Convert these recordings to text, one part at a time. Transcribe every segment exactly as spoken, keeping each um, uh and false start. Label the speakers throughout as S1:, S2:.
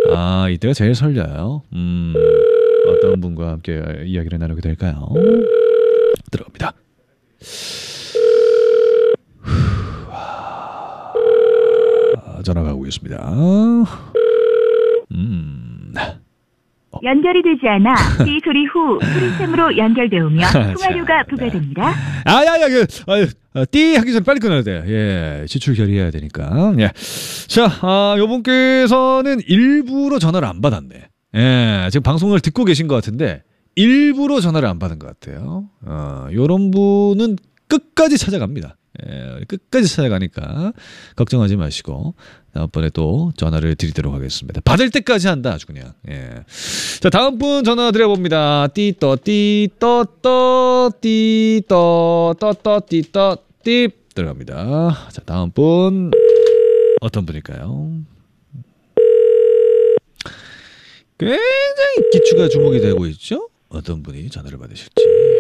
S1: 아, 이때가 제일 설려요. 음, 어떤 분과 함께 이야기를 나누게 될까요? 들어갑니다. 아, 전화가 오고 있습니다. 음. 어.
S2: 연결이 되지 않아 이 소리 후 소리샘으로 연결되오며 통화료가 부과됩니다.
S1: 아야야 그 아, 띠 하기 전에 빨리 끊어야 돼요. 예, 지출 결의해야 되니까. 예. 자, 아, 요분께서는 일부러 전화를 안 받았네. 예, 지금 방송을 듣고 계신 것 같은데 일부러 전화를 안 받은 것 같아요. 어, 요런 분은 끝까지 찾아갑니다. 예, 끝까지 찾아가니까 걱정하지 마시고 다음번에 또 전화를 드리도록 하겠습니다. 받을 때까지 한다 아주 그냥. 예. 자, 다음 분 전화 드려봅니다. 띠떠 띠떠 떠 띠떠 떠떠 띠떠 띠 들어갑니다. 자, 다음 분 어떤 분일까요? 굉장히 기추가 주목이 되고 있죠? 어떤 분이 전화를 받으실지.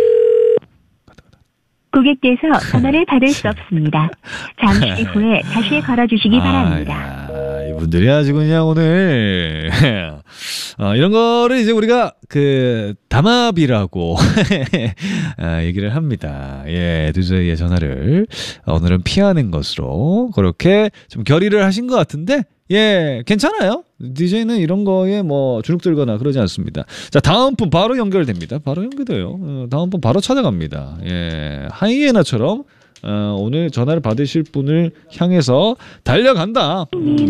S2: 고객께서 전화를 받을 수 없습니다. 잠시 후에 다시 걸어주시기
S1: 아,
S2: 바랍니다.
S1: 야, 이분들이 아주 그냥 오늘 어, 이런 거를 이제 우리가 그 담합이라고 아, 얘기를 합니다. 예, 디제이의 전화를 오늘은 피하는 것으로 그렇게 좀 결의를 하신 것 같은데 예, 괜찮아요. 디제이는 이런 거에 뭐 주눅 들거나 그러지 않습니다. 자, 다음 분 바로 연결됩니다. 바로 연결돼요. 어, 다음 분 바로 찾아갑니다. 예, 하이에나처럼 어, 오늘 전화를 받으실 분을 향해서 달려간다.